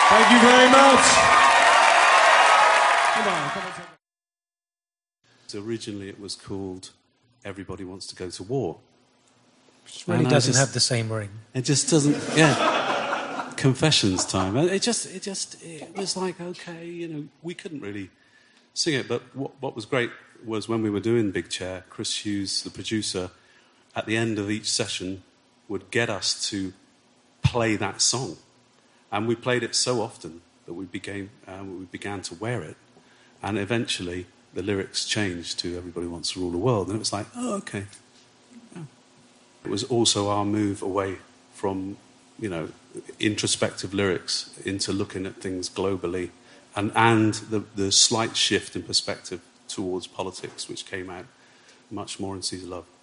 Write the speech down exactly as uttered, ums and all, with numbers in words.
Thank you very much. Come on, come on. So originally it was called Everybody Wants to Go to War. Which really And doesn't just, have the same ring. It just doesn't, yeah. Confessions time. It just, it just, it was like, okay, you know, we couldn't really sing it. But what, what was great was when we were doing Big Chair, Chris Hughes, the producer, at the end of each session would get us to play that song. And we played it so often that we became, uh, we began to wear it. And eventually the lyrics changed to Everybody Wants to Rule the World. And it was like, oh, okay. Yeah. It was also our move away from, you know, introspective lyrics into looking at things globally, and, and the, the slight shift in perspective towards politics, which came out much more in Seas of Love.